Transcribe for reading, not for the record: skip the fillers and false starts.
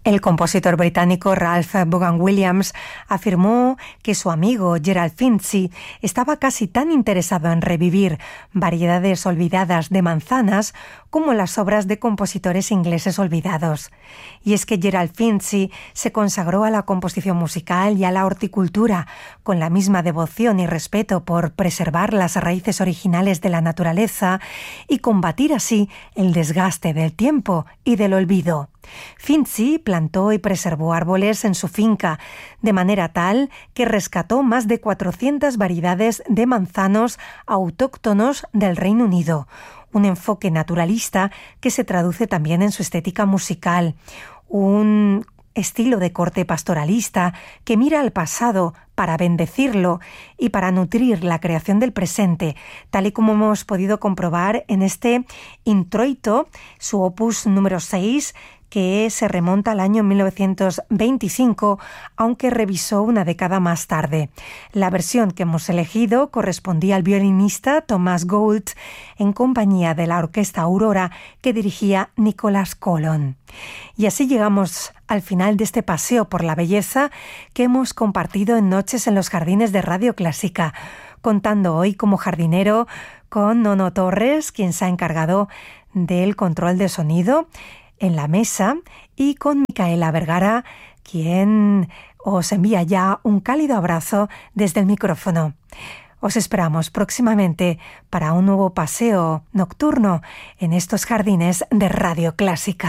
El compositor británico Ralph Vaughan Williams afirmó que su amigo Gerald Finzi estaba casi tan interesado en revivir variedades olvidadas de manzanas como las obras de compositores ingleses olvidados. Y es que Gerald Finzi se consagró a la composición musical y a la horticultura con la misma devoción y respeto por preservar las raíces originales de la naturaleza y combatir así el desgaste del tiempo y del olvido. Finzi plantó y preservó árboles en su finca, de manera tal que rescató más de 400 variedades de manzanos autóctonos del Reino Unido, un enfoque naturalista que se traduce también en su estética musical, un estilo de corte pastoralista que mira al pasado para bendecirlo y para nutrir la creación del presente, tal y como hemos podido comprobar en este introito, su opus número 6, que se remonta al año 1925, aunque revisó una década más tarde. La versión que hemos elegido correspondía al violinista Thomas Gould en compañía de la Orquesta Aurora que dirigía Nicholas Colon. Y así llegamos al final de este paseo por la belleza que hemos compartido en Noches en los Jardines de Radio Clásica, contando hoy como jardinero con Nono Torres, quien se ha encargado del control de sonido en la mesa, y con Micaela Vergara, quien os envía ya un cálido abrazo desde el micrófono. Os esperamos próximamente para un nuevo paseo nocturno en estos jardines de Radio Clásica.